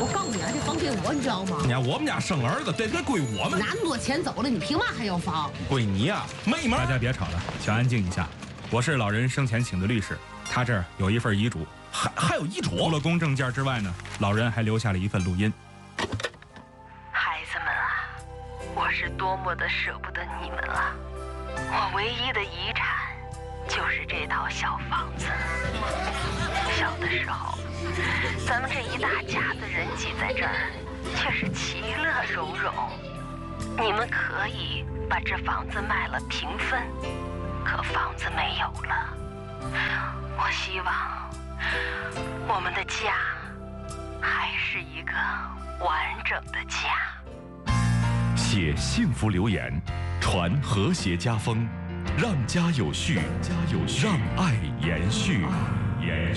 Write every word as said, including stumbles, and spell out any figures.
我告诉你啊，这房归我，你知道吗？ 你看我们家生儿子，这得归我们。 那么多钱走了，你凭嘛还要房？ 归你呀、啊，没门！ 大家别吵了，请安静一下。我是老人生前请的律师，他这儿有一份遗嘱， 还还有遗嘱。 除了公证件之外呢，老人还留下了一份录音。 孩子们啊，我是多么的舍不得你们啊！我唯一的遗产就是这套小房子。小的时候，咱们这一大家子人挤在这儿，却是其乐融融。你们可以把这房子卖了平分，可房子没有了。我希望我们的家还是一个完整的家。 写幸福留言，传和谐家风，让家有序，家有序，让爱延续。